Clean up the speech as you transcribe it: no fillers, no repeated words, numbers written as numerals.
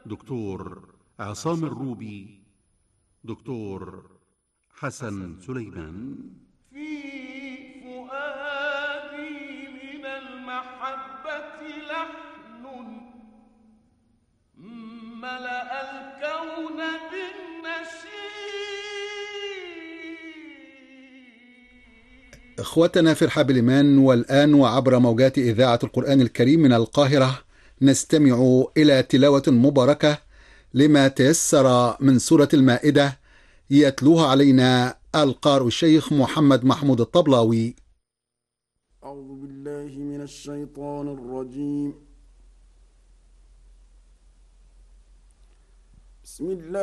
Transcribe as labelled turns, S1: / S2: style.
S1: دكتور عصام الروبي، دكتور حسن سليمان.
S2: في فؤادي من المحبة لحن ملأ الكون بالنشيد.
S3: إخوتنا في رحاب الإيمان، والآن وعبر موجات إذاعة القرآن الكريم من القاهرة نستمع إلى تلاوة مباركة لما تيسر من سورة المائدة، يتلوها علينا القارئ الشيخ محمد محمود الطبلاوي.
S4: أعوذ بالله من الشيطان الرجيم. بسم الله